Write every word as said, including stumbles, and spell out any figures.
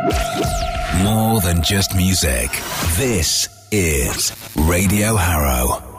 More than just music. This is Radio Harrow.